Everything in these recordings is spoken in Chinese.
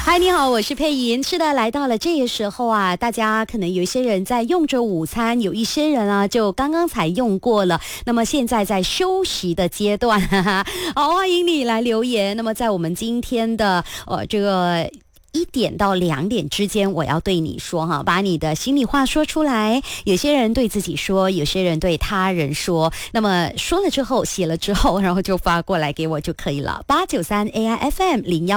嗨，你好，我是佩莹。是的，来到了这个时候啊，大家可能有一些人在用着午餐，有一些人啊就刚刚才用过了，那么现在在休息的阶段，好，欢迎你来留言。那么在我们今天的这个1点到2点之间，我要对你说哈，把你的心里话说出来。有些人对自己说，有些人对他人说。那么说了之后，写了之后，然后就发过来给我就可以了。893 AIFM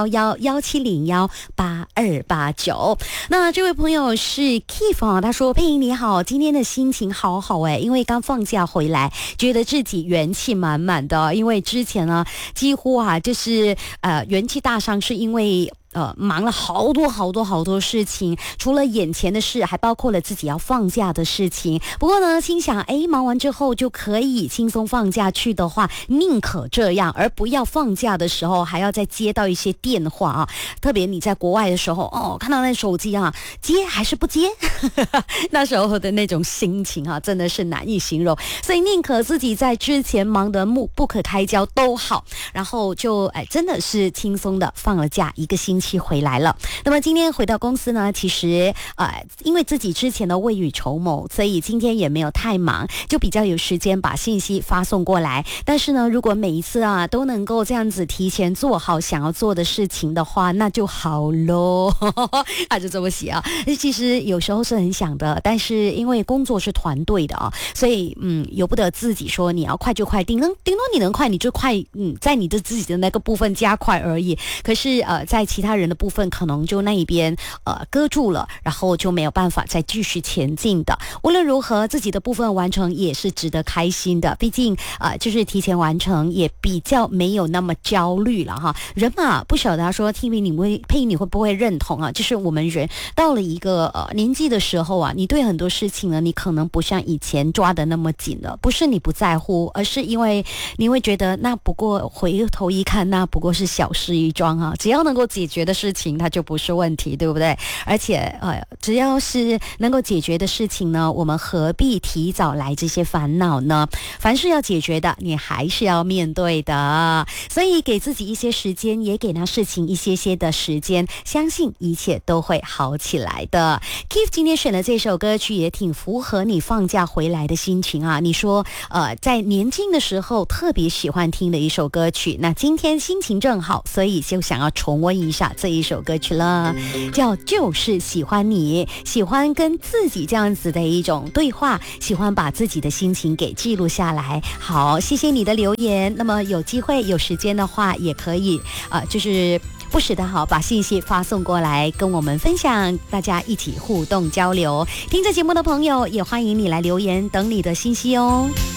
011-1701-8289。那这位朋友是 Keith 啊，他说：“佩莹你好，今天的心情好好哎，因为刚放假回来，觉得自己元气满满的。因为之前呢，几乎啊就是元气大伤，是因为。”忙了好多事情，除了眼前的事，还包括了自己要放假的事情。不过呢，心想，忙完之后就可以轻松放假去的话，宁可这样，而不要放假的时候还要再接到一些电话啊。特别你在国外的时候，看到那手机啊，接还是不接？那时候的那种心情啊，真的是难以形容。所以宁可自己在之前忙得不可开交都好，然后就真的是轻松的放了假1个星期。回来了。那么今天回到公司呢，其实因为自己之前的未雨绸缪，所以今天也没有太忙，就比较有时间把信息发送过来。但是呢，如果每一次啊都能够这样子提前做好想要做的事情的话，那就好咯。他就这么写啊。其实有时候是很想的，但是因为工作是团队的啊，所以由不得自己说你要快就快，顶多你能快你就快，在你的自己的那个部分加快而已。可是在其他人的部分可能就那一边搁住了，然后就没有办法再继续前进的。无论如何，自己的部分完成也是值得开心的，毕竟就是提前完成也比较没有那么焦虑了哈。人嘛，不晓得他说佩莹你会不会认同啊？就是我们人到了一个年纪的时候啊，你对很多事情呢，你可能不像以前抓得那么紧了，不是你不在乎，而是因为你会觉得那不过回头一看，那不过是小事一桩啊，只要能够解决的事情它就不是问题，对不对？而且只要是能够解决的事情呢，我们何必提早来这些烦恼呢？凡是要解决的，你还是要面对的，所以给自己一些时间，也给那事情一些的时间，相信一切都会好起来的。 Keith 今天选的这首歌曲也挺符合你放假回来的心情啊。你说在年轻的时候特别喜欢听的一首歌曲，那今天心情正好，所以就想要重温一下这一首歌曲了，叫就是喜欢你，喜欢跟自己这样子的一种对话，喜欢把自己的心情给记录下来。好，谢谢你的留言。那么有机会有时间的话也可以就是不时的把信息发送过来跟我们分享，大家一起互动交流。听着节目的朋友也欢迎你来留言，等你的信息哦。